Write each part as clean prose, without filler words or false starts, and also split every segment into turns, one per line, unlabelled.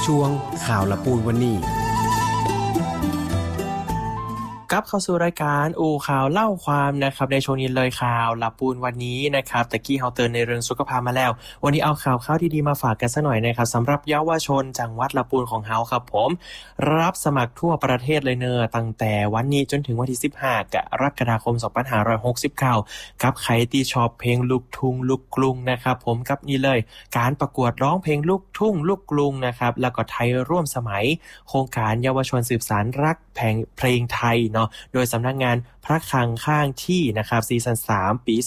ช่วงข่าวละปูนวันนี้กลับเข้าสู่รายการข่าวเล่าความนะครับในช่วงนี้เลยข่าวละปูนวันนี้นะครับตะกี้เฮาเตือนในเรื่องสุขภาพมาแล้ววันนี้เอาข่าวดีๆมาฝากกันซะหน่อยนะครับสำหรับเยาวชนจังหวัดละปูนของเฮาครับผมรับสมัครทั่วประเทศเลยเนอะตั้งแต่วันนี้จนถึงวันที่15กรกฎาคม2569กับใครที่ชอบเพลงลูกทุ่งลูกกรุงนะครับผมกับนี่เลยการประกวดร้องเพลงลูกทุ่งลูกกรุงนะครับแล้วก็ไทยร่วมสมัยโครงการเยาวชนสืบสานรักเพลงไทยเนาะโดยสำนักงานพระคลังข้างที่นะครับซีซั่น3ปี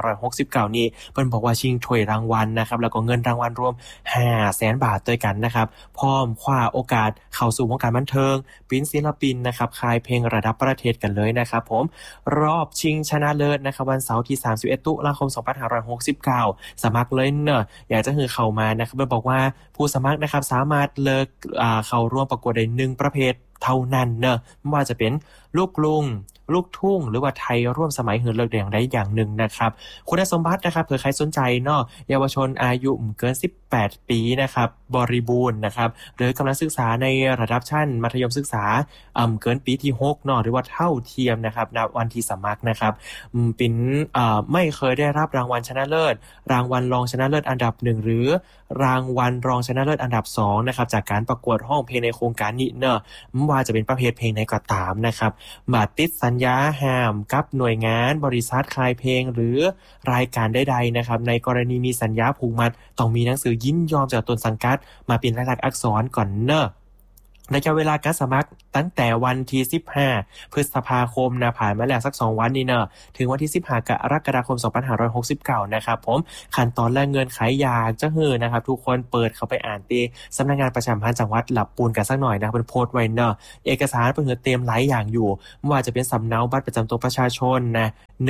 2569นี้เพิ่นบอกว่าชิงถ้วยรางวัลนะครับแล้วก็เงินรางวัลรวม 500,000 บาทด้วยกันนะครับพร้อมคว้าโอกาสเข้าสู่วงการบันเทิงเป็นศิลปินนะครับค่ายเพลงระดับประเทศกันเลยนะครับผมรอบชิงชนะเลิศนะครับวันเสาร์ที่31ตุลาคม2569สมัครเลยเนอะอยากจะให้เข้ามานะครับเพิ่นบอกว่าผู้สมัครนะครับสามารถเลือกเข้าร่วมประกวดได้1ประเภทเท่านั้นเนอะไม่ว่าจะเป็นลูกกรุงลูกทุ่งหรือว่าไทยร่วมสมัยเหือเลิกอย่างใดอย่างหนึ่งนะครับคุณสมบัตินะครับเผื่อใครสนใจเนาะเยาวชนอายุเกิน18ปีนะครับบริบูรณ์นะครับหรือกำลังศึกษาในระดับชั้นมัธยมศึกษาเกินปีที่6เนาะหรือว่าเท่าเทียมนะครับณวันที่สมัครนะครับเป็นไม่เคยได้รับรางวัลชนะเลิศรางวัลรองชนะเลิศอันดับ1หรือรางวัลรองชนะเลิศอันดับ2นะครับจากการประกวดห้องเพลงในโครงการนี้เนาะไม่ว่าจะเป็นประเภทเพลงไหนก็ตามนะครับมาติดสัญญาห้ามกับหน่วยงานบริษัทค่ายเพลงหรือรายการใดๆนะครับในกรณีมีสัญญาผูกมัดต้องมีหนังสือยินยอมจากต้นสังกัดมาเป็นลายลักษณ์อักษรก่อนเนอะระยะเวลาการสมัครตั้งแต่วันที่15พฤษภาคมนะผ่านมาแล้วสัก2วันนี่เนอะถึงวันที่15กรกฎาคม2569นะครับผมขั้นตอนและเงื่อนไขอยากจะให้นะครับทุกคนเปิดเข้าไปอ่านที่สำนักงานประชาสัมพันธ์จังหวัดลำพูนกันสักหน่อยนะเป็นโพสต์ไว้เนอะเอกสารเพิ่นเตรียมหลายอย่างอยู่ไม่ว่าจะเป็นสำเนาบัตรประจำตัวประชาชนนะ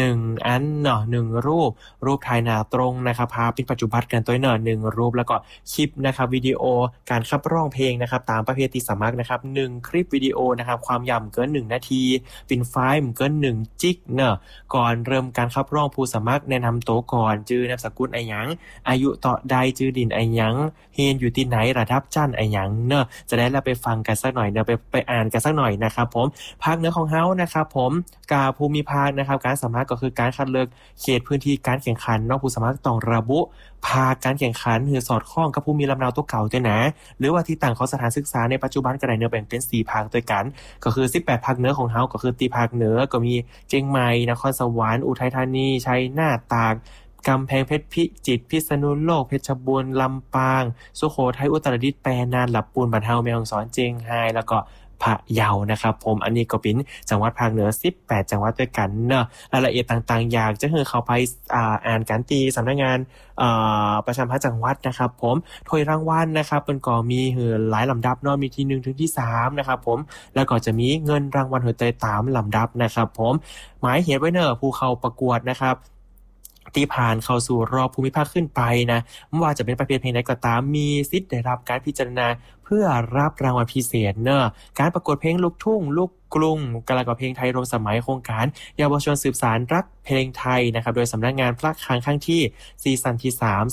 1อันเนาะ1รูปถ่ายหน้าตรงนะครับภาพเป็นปัจจุบันกันตัวเนอะ1รูปแล้วก็คลิปนะครับวิดีโอการขับร้องเพลงนะครับตามประเภทที่สมัครนะครับ1คลิปวิดีโอนะครับความยาวเกิน1นาทีเป็นไฟล์เกิน1จิกเนอะก่อนเริ่มการขับร้องผู้สมัครแนะนำตัวก่อนชื่อนามสกุลไอ้หยังอายุต่อใดชื่อดินไอ้หยังเรียนอยู่ที่ไหนระดับชั้นไอ้หยังเนอะจะได้เราไปฟังกันสักหน่อยเนอะไปอ่านกันสักหน่อยนะครับผมภาคเหนือของเฮานะครับผมกาภูมิภาคนะครับการสมัครก็คือการคัดเลือกเขตพื้นที่การแข่งขันเนาะผู้สมัครต้องระบุภาคการแข่งขันคือสอดคล้องกับภูมิลำเนาตัวเก่าด้วยนะหรือว่าที่ต่างของสถานศึกษาในปัจจุบันก็ได้เนื้อแบ่งเป็น4ภาคด้วยกันก็คือ18ภาคเหนือของเฮาก็คือที่ภาคเหนือก็มีเชียงใหม่นครสวรรค์อุทัยธานีชัยนาทตากกำแพงเพชรพิจิตรพิษณุโลกเพชรบูรณ์ลำปางสุโขทัยอุตรดิตถ์แปรนานลำพูนบันเทาแม่ฮ่องสอนเชียงรายแล้วก็พะเยานะครับผมอันนี้ก็เป็นจังหวัดภาคเหนือ18จังหวัดด้วยกันเนอะรายละเอียดต่างๆอยากจะให้เข้าไปอ่านกันที่สำนักงานประชาสัมพันธ์จังหวัดนะครับผมถ้วยรางวัลนะครับเป็นก็มีหลายลำดับเนาะมีที่1ถึงที่3นะครับผมแล้วก็จะมีเงินรางวัลหัวใจตามลำดับนะครับผมหมายเหตุไว้เนอะผู้เข้าประกวดนะครับที่ผ่านเข้าสู่รอบภูมิภาคขึ้นไปนะไม่ว่าจะเป็นประเภทเพลงใดก็ตามมีสิทธิ์ได้รับการพิจารณาเพื่อรับรางวัลพิเศษเนอะการประกวดเพลงลูกทุ่งลูกกรุงกระกับเพลงไทยรวมสมัยโครงการเยาวชนสืบสานรักเพลงไทยนะครับโดยสำนักงานพระคลังข้างที่ซีซั่นที่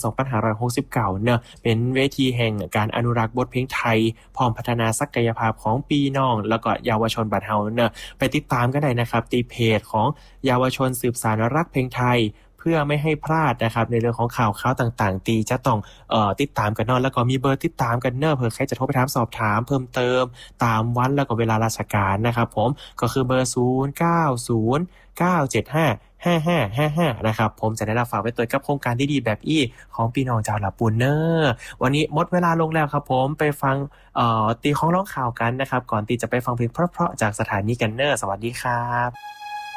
3 2569เนอะเป็นเวทีแห่งการอนุรักษ์บทเพลงไทยพร้อมพัฒนาศักยภาพของพี่น้องแล้วก็เยาวชนบ้านเฮาเนอะไปติดตามกันได้นะครับที่เพจของเยาวชนสืบสานรักเพลงไทยเพื่อไม่ให้พลาดนะครับในเรื่องของข่าวต่างๆตีจะต้องติดตามกันเนาะแล้วก็มีเบอร์ติดตามกันเนอะเผื่อใครจะโทรไปถามสอบถามเพิ่มเติมตามวันแล้วก็เวลาราชการนะครับผมก็คือเบอร์0909755555นะครับผมจะได้รับฝากไว้ตัวกับโครงการดีๆแบบอี้ของพี่น้องชาวลำพูนเนอะวันนี้หมดเวลาลงแล้วครับผมไปฟังตีของร้องข่าวกันนะครับก่อนตีจะไปฟังเพลงเพราะๆจากสถานีกันเนอะสวัสดีครับ